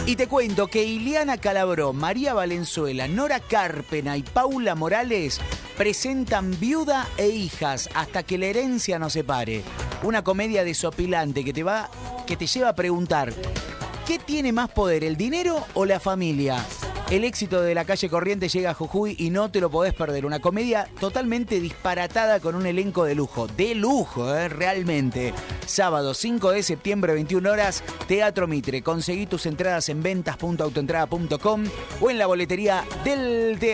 Y te cuento que Ileana Calabró, María Valenzuela, Nora Carpena y Paula Morales presentan Viuda e Hijas hasta que la herencia nos separe. Una comedia desopilante que te lleva a preguntar, ¿qué tiene más poder, el dinero o la familia? El éxito de La Calle Corriente llega a Jujuy y no te lo podés perder. Una comedia totalmente disparatada con un elenco de lujo. De lujo, realmente. Sábado 5 de septiembre, 21 horas, Teatro Mitre. Conseguí tus entradas en ventas.autoentrada.com o en la boletería del teatro.